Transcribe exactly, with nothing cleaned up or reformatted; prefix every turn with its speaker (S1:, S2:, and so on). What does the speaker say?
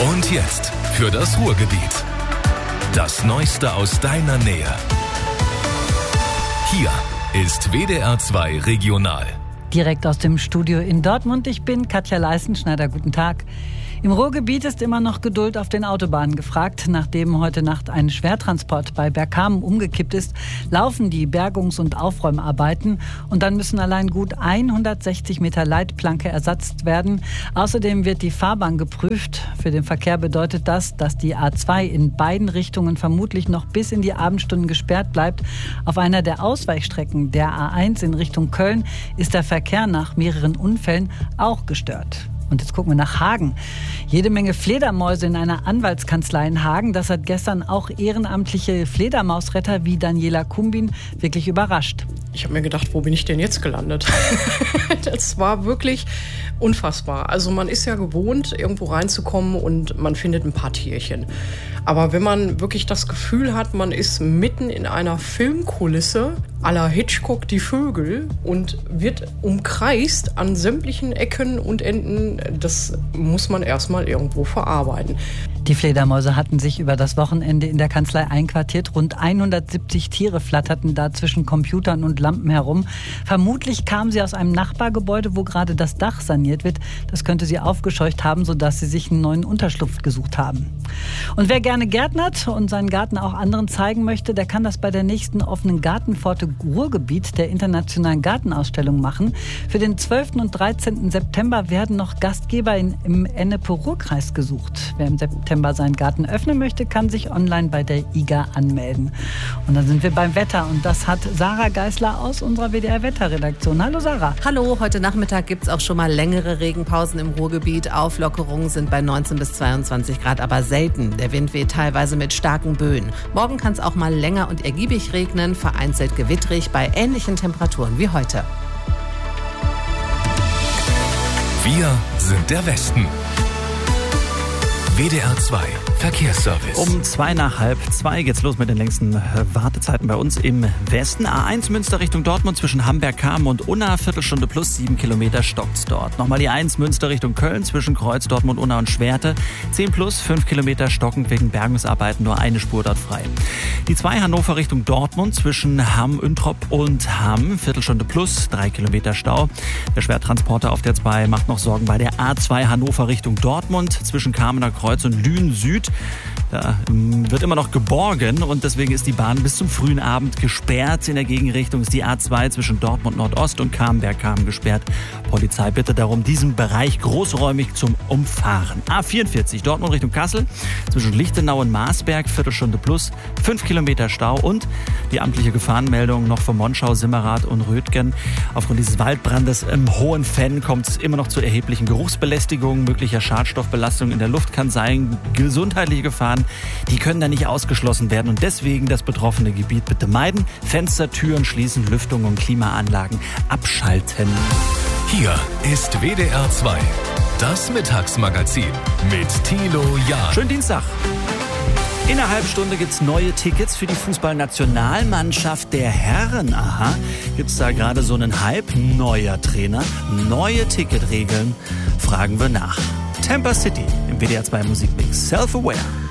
S1: Und jetzt für das Ruhrgebiet. Das Neueste aus deiner Nähe. Hier ist W D R zwei Regional.
S2: Direkt aus dem Studio in Dortmund. Ich bin Katja Leistenschneider. Guten Tag. Im Ruhrgebiet ist immer noch Geduld auf den Autobahnen gefragt. Nachdem heute Nacht ein Schwertransport bei Bergkamen umgekippt ist, laufen die Bergungs- und Aufräumarbeiten. Und dann müssen allein gut hundertsechzig Meter Leitplanke ersetzt werden. Außerdem wird die Fahrbahn geprüft. Für den Verkehr bedeutet das, dass die A zwei in beiden Richtungen vermutlich noch bis in die Abendstunden gesperrt bleibt. Auf einer der Ausweichstrecken der A eins in Richtung Köln ist der Verkehr nach mehreren Unfällen auch gestört. Und jetzt gucken wir nach Hagen. Jede Menge Fledermäuse in einer Anwaltskanzlei in Hagen. Das hat gestern auch ehrenamtliche Fledermausretter wie Daniela Kumbin wirklich überrascht.
S3: Ich habe mir gedacht, wo bin ich denn jetzt gelandet? Das war wirklich unfassbar. Also man ist ja gewohnt, irgendwo reinzukommen und man findet ein paar Tierchen. Aber wenn man wirklich das Gefühl hat, man ist mitten in einer Filmkulisse à la Hitchcock die Vögel und wird umkreist an sämtlichen Ecken und Enden, das muss man erstmal irgendwo verarbeiten.
S2: Die Fledermäuse hatten sich über das Wochenende in der Kanzlei einquartiert. Rund hundertsiebzig Tiere flatterten da zwischen Computern und Lampen herum. Vermutlich kamen sie aus einem Nachbargebäude, wo gerade das Dach saniert wird. Das könnte sie aufgescheucht haben, sodass sie sich einen neuen Unterschlupf gesucht haben. Und wer gerne gärtnert und seinen Garten auch anderen zeigen möchte, der kann das bei der nächsten offenen Gartenpforte Ruhrgebiet der Internationalen Gartenausstellung machen. Für den zwölften und dreizehnten September werden noch Gastgeber in, im Ennepe-Ruhr-Kreis gesucht. Wer im September seinen Garten öffnen möchte, kann sich online bei der I G A anmelden. Und dann sind wir beim Wetter und das hat Sarah Geisler aus unserer W D R-Wetterredaktion. Hallo Sarah.
S4: Hallo, heute Nachmittag gibt es auch schon mal längere Regenpausen im Ruhrgebiet. Auflockerungen sind bei neunzehn bis zweiundzwanzig Grad, aber selten. Der Wind weht teilweise mit starken Böen. Morgen kann es auch mal länger und ergiebig regnen, vereinzelt gewittrig bei ähnlichen Temperaturen wie heute.
S1: Wir sind der Westen. W D R zwei Verkehrsservice.
S5: Um zwei nach halb zwei geht's los mit den längsten Wartezeiten bei uns im Westen. A eins Münster Richtung Dortmund zwischen Hamberg-Kamen und Unna, Viertelstunde plus, sieben Kilometer stockt's dort. Nochmal die eins Münster Richtung Köln zwischen Kreuz, Dortmund, Unna und Schwerte. zehn plus, fünf Kilometer stockend wegen Bergungsarbeiten, nur eine Spur dort frei. Die zwei Hannover Richtung Dortmund zwischen Hamm, Üntrop und Hamm, Viertelstunde plus, drei Kilometer Stau. Der Schwertransporter auf der zwei macht noch Sorgen bei der A zwei Hannover Richtung Dortmund zwischen Kamener Kreuz und Lünen Süd. Da wird immer noch geborgen und deswegen ist die Bahn bis zum frühen Abend gesperrt. In der Gegenrichtung ist die A zwei zwischen Dortmund Nordost und Camberg-Kamen gesperrt. Polizei bittet darum, diesen Bereich großräumig zum Umfahren. A vierundvierzig Dortmund Richtung Kassel zwischen Lichtenau und Marsberg, Viertelstunde plus, fünf Kilometer Stau und die amtliche Gefahrenmeldung noch von Monschau, Simmerath und Rötgen. Aufgrund dieses Waldbrandes im Hohen Fenn kommt es immer noch zu erheblichen Geruchsbelästigungen, möglicher Schadstoffbelastung in der Luft kann sein, gesundheitliche Gefahren, die können da nicht ausgeschlossen werden und deswegen das betroffene Gebiet bitte meiden, Fenster, Türen schließen, Lüftung und Klimaanlagen abschalten.
S1: Hier ist W D R zwei, das Mittagsmagazin mit Thilo Jahn.
S5: Schönen Dienstag. In einer halben Stunde gibt's neue Tickets für die Fußballnationalmannschaft der Herren. Aha, gibt's da gerade so einen Hype? Neuer Trainer, neue Ticketregeln? Fragen wir nach. Tampa City im W D R zwei Musikmix. Self-Aware.